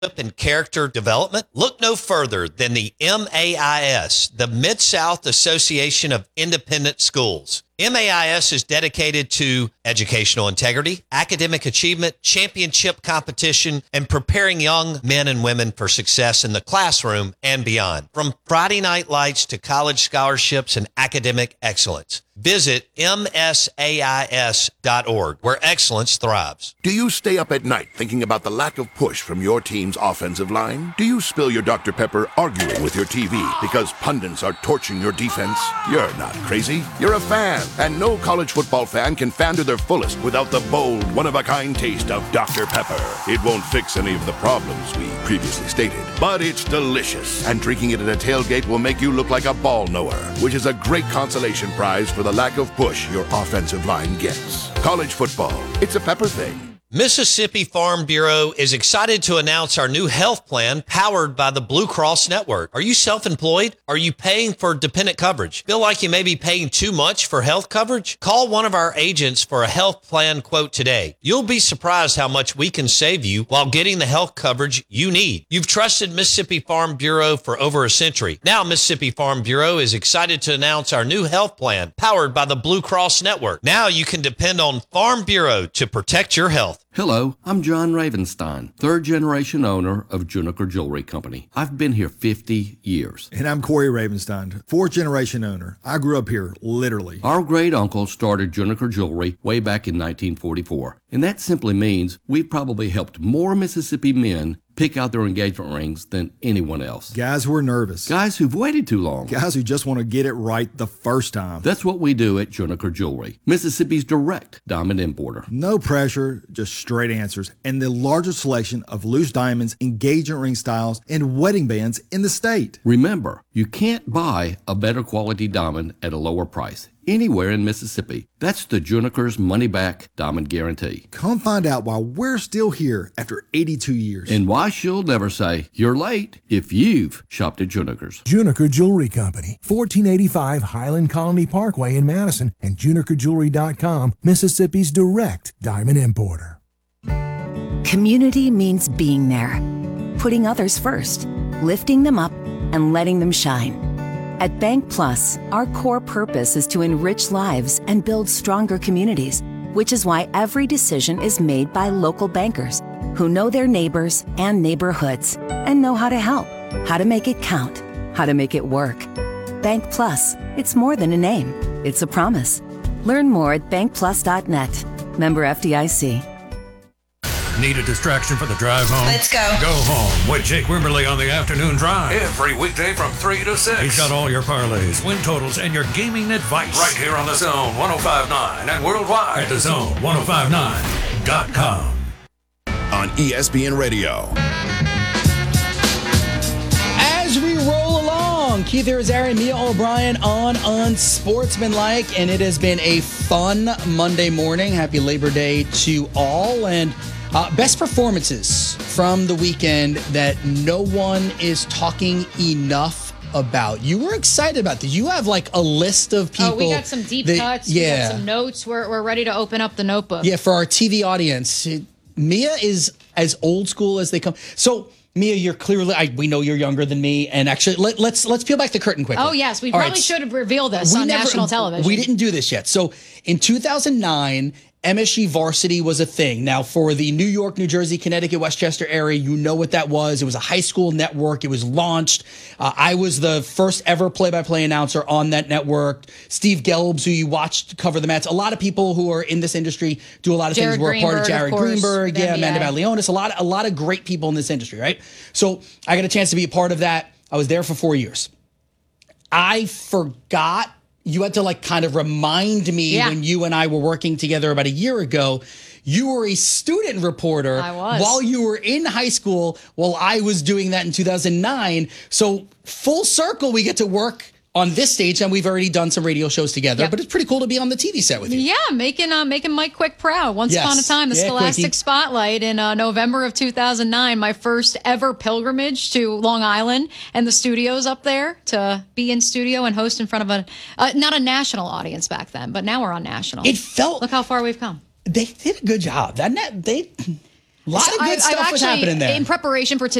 and character development? Look no further than the MAIS, the Mid-South Association of Independent Schools. MAIS is dedicated to educational integrity, academic achievement, championship competition, and preparing young men and women for success in the classroom and beyond. From Friday Night Lights to college scholarships and academic excellence. Visit msais.org, where excellence thrives. Do you stay up at night thinking about the lack of push from your team's offensive line? Do you spill your Dr. Pepper arguing with your TV because pundits are torching your defense? You're not crazy. You're a fan, and no college football fan can fan to their fullest without the bold, one-of-a-kind taste of Dr. Pepper. It won't fix any of the problems we previously stated, but it's delicious, and drinking it at a tailgate will make you look like a ball knower, which is a great consolation prize for the lack of push your offensive line gets. College football, it's a Pepper thing. Mississippi Farm Bureau is excited to announce our new health plan powered by the Blue Cross Network. Are you self-employed? Are you paying for dependent coverage? Feel like you may be paying too much for health coverage? Call one of our agents for a health plan quote today. You'll be surprised how much we can save you while getting the health coverage you need. You've trusted Mississippi Farm Bureau for over a century. Now Mississippi Farm Bureau is excited to announce our new health plan powered by the Blue Cross Network. Now you can depend on Farm Bureau to protect your health. Hello, I'm John Ravenstein, third-generation owner of Juniker Jewelry Company. I've been here 50 years. And I'm Corey Ravenstein, fourth-generation owner. I grew up here, literally. Our great-uncle started Juniker Jewelry way back in 1944. And that simply means we've probably helped more Mississippi men pick out their engagement rings than anyone else. Guys who are nervous. Guys who've waited too long. Guys who just want to get it right the first time. That's what we do at Juniker Jewelry, Mississippi's direct diamond importer. No pressure, just straight answers, and the largest selection of loose diamonds, engagement ring styles, and wedding bands in the state. Remember, you can't buy a better quality diamond at a lower price anywhere in Mississippi. That's the Juniker's money-back diamond guarantee. Come find out why we're still here after 82 years. And why she'll never say, you're late, if you've shopped at Juniker's. Juniker Jewelry Company, 1485 Highland Colony Parkway in Madison, and JunikerJewelry.com, Mississippi's direct diamond importer. Community means being there, putting others first, lifting them up, and letting them shine. At Bank Plus, our core purpose is to enrich lives and build stronger communities, which is why every decision is made by local bankers who know their neighbors and neighborhoods and know how to help, how to make it count, how to make it work. Bank Plus, it's more than a name, it's a promise. Learn more at bankplus.net. Member FDIC. Need a distraction for the drive home? Let's go. Go home with Jake Wimberly on the afternoon drive. Every weekday from 3 to 6. He's got all your parlays, win totals, and your gaming advice. Right here on the Zone 105.9 and worldwide at the Zone1059.com. On ESPN Radio. As we roll along, Keith Irizarry, Mia O'Brien on Unsportsmanlike, and it has been a fun Monday morning. Happy Labor Day to all, and best performances from the weekend that no one is talking enough about. You were excited about this. You have like a list of people. Oh, we got some deep cuts. Yeah. We got some notes. We're ready to open up the notebook. Yeah, for our TV audience, Mia is as old school as they come. So, Mia, you're clearly, we know you're younger than me, and actually, let's peel back the curtain quickly. Oh, yes, we probably should have revealed this on national television. We didn't do this yet. So, in 2009, MSG Varsity was a thing. Now, for the New York, New Jersey, Connecticut, Westchester area, you know what that was. It was a high school network. It was launched. I was the first ever play-by-play announcer on that network. Steve Gelbs, who you watched cover the Mets. A lot of people who are in this industry do a lot of things. We're a part of Jared Greenberg, Amanda Baglionis, a lot of great people in this industry, right? So I got a chance to be a part of that. I was there for 4 years. I forgot. You had to like kind of remind me when you and I were working together about a year ago. You were a student reporter while you were in high school, while I was doing that in 2009. So full circle, we get to work on this stage, and we've already done some radio shows together, but it's pretty cool to be on the TV set with you. Yeah, making Mike Quick proud. Once upon a time, the Scholastic Spotlight in November of 2009, my first ever pilgrimage to Long Island and the studios up there to be in studio and host in front of not a national audience back then, but now we're on national. It felt... Look how far we've come. They did a good job. A lot of good stuff was happening there. In preparation for